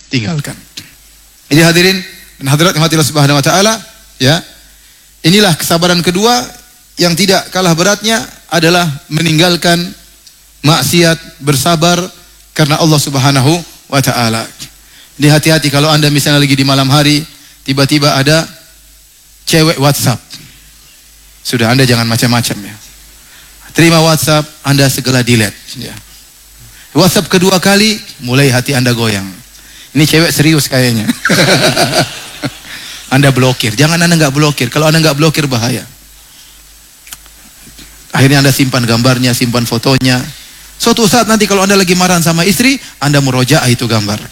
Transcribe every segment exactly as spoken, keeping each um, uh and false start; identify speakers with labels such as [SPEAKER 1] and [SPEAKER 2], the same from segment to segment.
[SPEAKER 1] tinggalkan. Ini hadirin dan hadirat yang Allah Subhanahu wa taala, ya. Inilah kesabaran kedua yang tidak kalah beratnya adalah meninggalkan maksiat, bersabar karena Allah Subhanahu wa taala. Ini hati-hati kalau Anda misalnya lagi di malam hari, tiba-tiba ada cewek WhatsApp. Sudah, Anda jangan macam-macam ya. Terima WhatsApp, Anda segera delete ya. WhatsApp kedua kali, mulai hati Anda goyang. Ini cewek serius kayaknya. Anda blokir. Jangan Anda nggak blokir. Kalau Anda nggak blokir bahaya. Akhirnya Anda simpan gambarnya, simpan fotonya. Suatu saat nanti kalau Anda lagi marah sama istri, Anda merojaah itu gambar.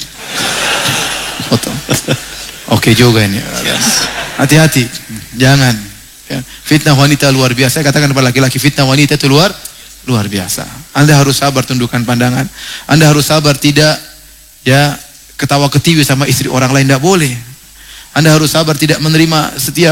[SPEAKER 1] Foto. Oke juga ini. Hati-hati. Jangan. Ya. Fitnah wanita luar biasa. Saya katakan kepada laki-laki, fitnah wanita itu luar luar biasa. Anda harus sabar tundukkan pandangan. Anda harus sabar tidak ya ketawa ketiwi sama istri orang lain, tidak boleh. Anda harus sabar tidak menerima setiap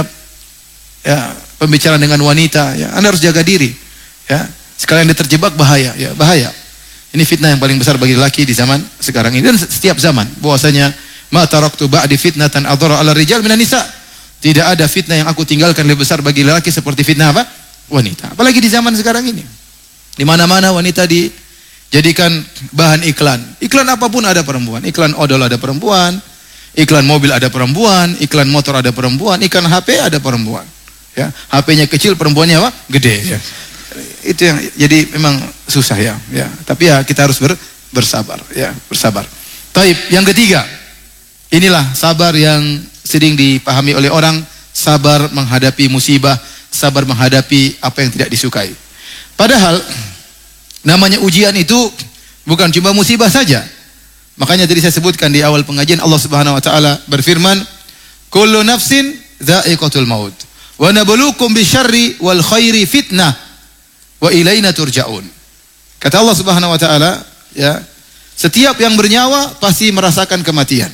[SPEAKER 1] ya pembicaraan dengan wanita. Ya. Anda harus jaga diri. Ya. Sekalian Anda terjebak bahaya. Ya, bahaya. Ini fitnah yang paling besar bagi laki di zaman sekarang ini dan setiap zaman. Bahwasanya ma taraktu ba'di fitnatan adhara 'ala rijal minan nisa. Tidak ada fitnah yang aku tinggalkan lebih besar bagi laki seperti fitnah apa? Wanita. Apalagi di zaman sekarang ini. Di mana-mana wanita dijadikan bahan iklan. Iklan apapun ada perempuan. Iklan odol ada perempuan. Iklan mobil ada perempuan. Iklan motor ada perempuan. Iklan H P ada perempuan. Ya, H P-nya kecil, perempuannya apa? Gede. Ya. Itu yang jadi memang susah ya. Ya. Tapi ya kita harus ber, bersabar. Ya, bersabar. Taib. Yang ketiga, inilah sabar yang sering dipahami oleh orang. Sabar menghadapi musibah. Sabar menghadapi apa yang tidak disukai. Padahal namanya ujian itu bukan cuma musibah saja. Makanya tadi saya sebutkan di awal pengajian, Allah Subhanahu wa taala berfirman, "Kullu nafsin dha'iqatul maut, wa nabluukum bisyarri wal khairi fitnah, wa ilaina turja'un." Kata Allah Subhanahu wa taala, ya, setiap yang bernyawa pasti merasakan kematian.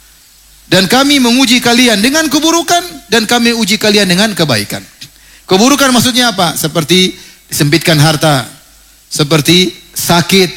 [SPEAKER 1] Dan kami menguji kalian dengan keburukan dan kami uji kalian dengan kebaikan. Keburukan maksudnya apa? Seperti disempitkan harta, seperti sakit,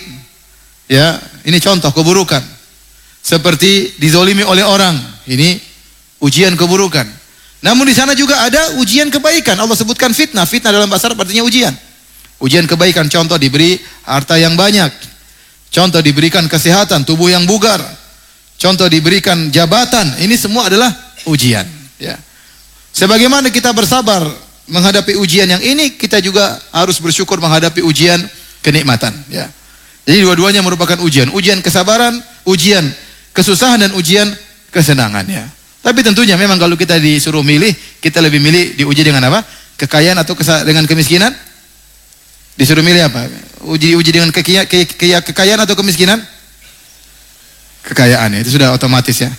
[SPEAKER 1] ya, ini contoh keburukan. Seperti dizolimi oleh orang, ini ujian keburukan. Namun di sana juga ada ujian kebaikan. Allah sebutkan fitnah. Fitnah dalam bahasa Arab artinya ujian. Ujian kebaikan, contoh diberi harta yang banyak. Contoh diberikan kesehatan, tubuh yang bugar. Contoh diberikan jabatan. Ini semua adalah ujian. Ya. Sebagaimana kita bersabar menghadapi ujian yang ini, kita juga harus bersyukur menghadapi ujian kenikmatan. Ya. Jadi dua-duanya merupakan ujian. Ujian kesabaran, ujian kesusahan dan ujian kesenangan. Ya. Tapi tentunya memang kalau kita disuruh milih, kita lebih milih diuji dengan apa? Kekayaan atau dengan kemiskinan? Disuruh milih apa? Uji uji dengan kekaya, ke, ke, kekayaan atau kemiskinan? Kekayaan, ya. Itu sudah otomatis ya.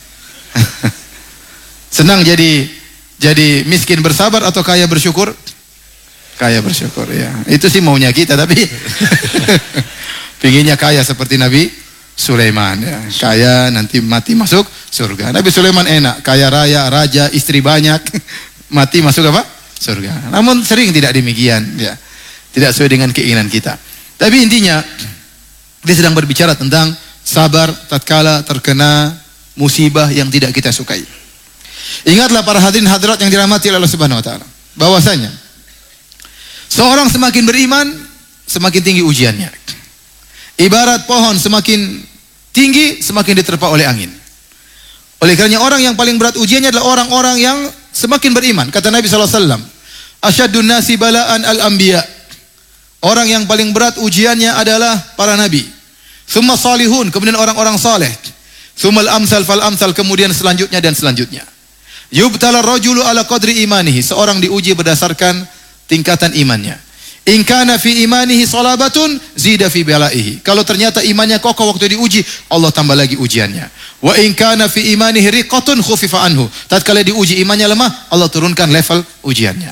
[SPEAKER 1] Senang jadi jadi miskin bersabar atau kaya bersyukur? Kaya bersyukur ya. Itu sih maunya kita, tapi pinginnya kaya seperti Nabi Sulaiman ya. Kaya nanti mati masuk surga. Nabi Sulaiman enak, kaya raya, raja, istri banyak, mati masuk apa? Surga. Namun sering tidak demikian ya. Tidak sesuai dengan keinginan kita. Tapi intinya dia sedang berbicara tentang sabar tatkala terkena musibah yang tidak kita sukai. Ingatlah para hadirin hadirat yang dirahmati oleh Allah Subhanahu wa taala, bahwasanya seorang semakin beriman, semakin tinggi ujiannya. Ibarat pohon semakin tinggi, semakin diterpa oleh angin. Oleh karenanya orang yang paling berat ujiannya adalah orang-orang yang semakin beriman. Kata Nabi sallallahu alaihi wasallam, "Asyaddun nasi bala'an al-anbiya." Orang yang paling berat ujiannya adalah para nabi. Tsumma salihun, kemudian orang-orang saleh. Tsummal amsal fal amsal, kemudian selanjutnya dan selanjutnya. Yubtala rajulu ala qadri imanihi, seorang diuji berdasarkan tingkatan imannya. In kana fi imanihi salabatun zida fi balaihi. Kalau ternyata imannya kokoh waktu diuji, Allah tambah lagi ujiannya. Wa in kana fi imanihi riqatun khufifa anhu. Tatkala diuji imannya lemah, Allah turunkan level ujiannya.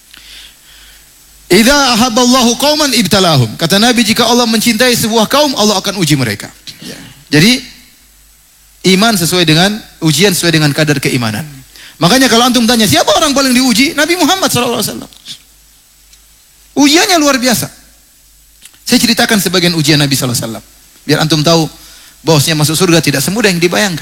[SPEAKER 1] Idza ahabballahu qauman ibtalahum. Kata Nabi, jika Allah mencintai sebuah kaum, Allah akan uji mereka. Ya. Jadi iman sesuai dengan ujian sesuai dengan kadar keimanan. Makanya kalau antum tanya siapa orang paling diuji, Nabi Muhammad sallallahu alaihi wasallam. Ujiannya luar biasa. Saya ceritakan sebagian ujian Nabi sallallahu alaihi wasallam biar antum tahu bahwasanya masuk surga tidak semudah yang dibayangkan.